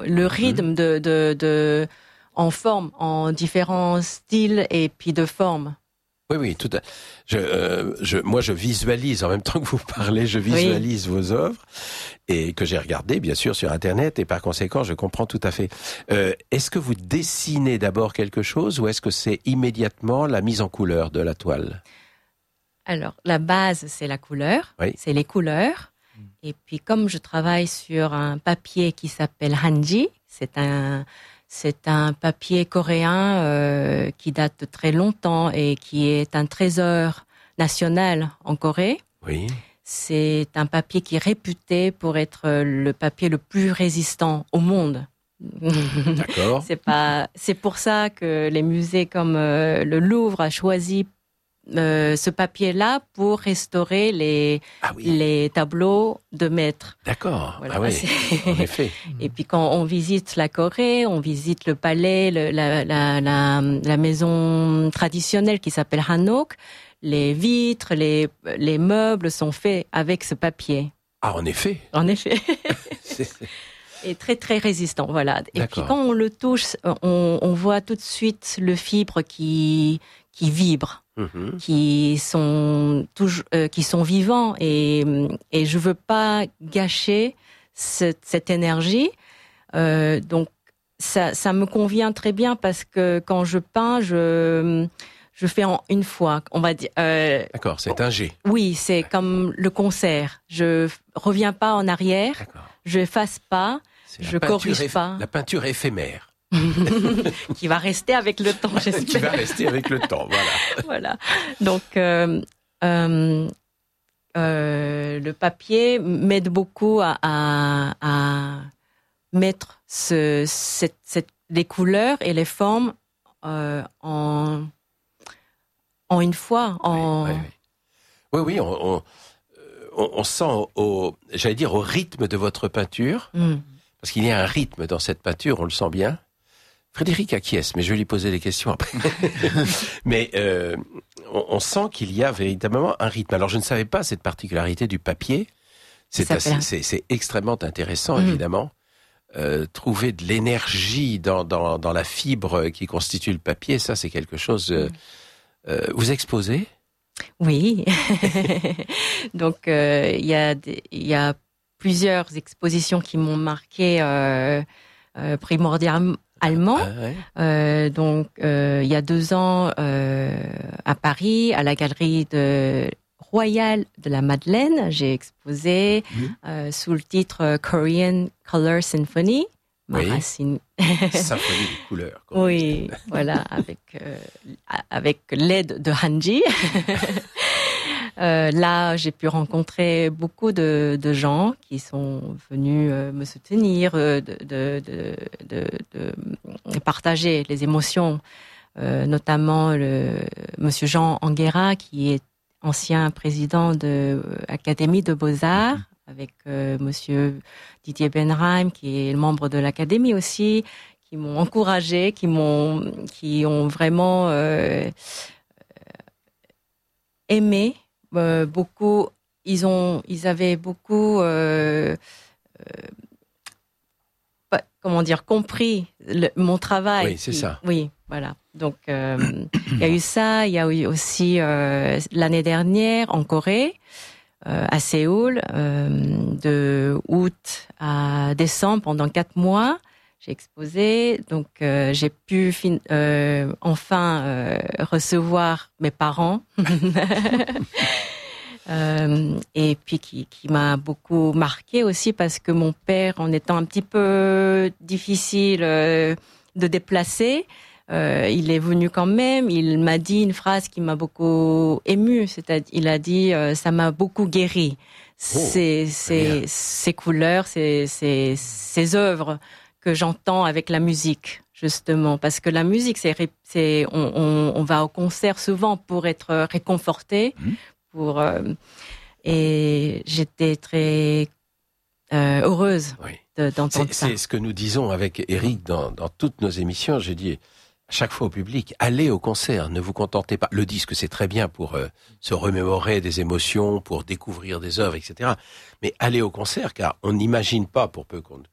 le rythme en forme, en différents styles et puis de formes. Oui, tout à. Moi, je visualise en même temps que vous parlez, je visualise vos œuvres et que j'ai regardées, bien sûr, sur Internet et par conséquent, je comprends tout à fait. Est-ce que vous dessinez d'abord quelque chose ou est-ce que c'est immédiatement la mise en couleur de la toile? Alors, la base, c'est la couleur, c'est les couleurs. Et puis, comme je travaille sur un papier qui s'appelle hanji, c'est un papier coréen qui date de très longtemps et qui est un trésor national en Corée. Oui. C'est un papier qui est réputé pour être le papier le plus résistant au monde. D'accord. C'est pour ça que les musées comme le Louvre a choisi ce papier-là pour restaurer les tableaux de maîtres. D'accord. Voilà, ah oui, en effet. Et puis quand on visite la Corée, on visite le palais, la maison traditionnelle qui s'appelle Hanok. Les vitres, les meubles sont faits avec ce papier. Ah, en effet. En effet. Et très très résistant, voilà. Et puis quand on le touche, on voit tout de suite le fibre qui vibre. Qui sont vivants et je veux pas gâcher cette énergie, donc ça me convient très bien parce que quand je peins je fais en une fois, on va dire. D'accord, c'est un G. Oui, c'est comme le concert. Je reviens pas en arrière, je efface pas, je corrige pas. La peinture éphémère. Qui va rester avec le temps, j'espère. Qui va rester avec le temps, voilà. Voilà. Donc, le papier m'aide beaucoup à mettre les couleurs et les formes en une fois. Oui, on sent j'allais dire au rythme de votre peinture, parce qu'il y a un rythme dans cette peinture, on le sent bien. Frédéric acquiesce, mais je vais lui poser des questions après. Mais on sent qu'il y a véritablement un rythme. Alors je ne savais pas cette particularité du papier. C'est extrêmement intéressant, évidemment. Trouver de l'énergie dans la fibre qui constitue le papier, ça c'est quelque chose... vous exposez ? Oui. Donc il y a plusieurs expositions qui m'ont marqué primordialement. Allemand. Donc, il y a 2 ans, à Paris, à la galerie royale de la Madeleine, j'ai exposé sous le titre Korean Color Symphony. Symphonie de couleurs. Oui, voilà, avec l'aide de Hanji. Là, j'ai pu rencontrer beaucoup de gens qui sont venus me soutenir, de partager les émotions, notamment Monsieur Jean Anguera, qui est ancien président de l'Académie de Beaux-Arts, avec Monsieur Didier Benheim, qui est membre de l'Académie aussi, qui m'ont encouragé, qui ont vraiment aimé. Beaucoup, ils avaient beaucoup, compris mon travail. Oui, c'est ça. Oui, voilà. Donc, il y a eu ça. Il y a eu aussi l'année dernière en Corée, à Séoul, de août à décembre pendant 4 mois. J'ai exposé, donc j'ai pu enfin recevoir mes parents. Et puis qui m'a beaucoup marqué aussi parce que mon père, en étant un petit peu difficile de déplacer, il est venu quand même. Il m'a dit une phrase qui m'a beaucoup émue, c'est-à-dire il a dit ça m'a beaucoup guéri. Ces couleurs, ces œuvres que j'entends avec la musique, justement, parce que la musique, on va au concert souvent pour être réconforté, et j'étais très heureuse d'entendre ça. C'est ce que nous disons avec Eric dans toutes nos émissions. J'ai dit à chaque fois au public, allez au concert, ne vous contentez pas. Le disque, c'est très bien pour se remémorer des émotions, pour découvrir des œuvres, etc. Mais allez au concert, car on n'imagine pas, pour peu qu'on